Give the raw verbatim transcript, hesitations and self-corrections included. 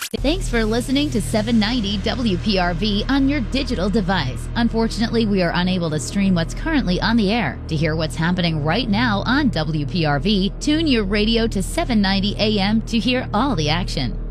Thanks for listening to seven ninety W P R V on your digital device. Unfortunately, we are unable to stream what's currently on the air. To hear what's happening right now on W P R V, tune your radio to seven ninety A M to hear all the action.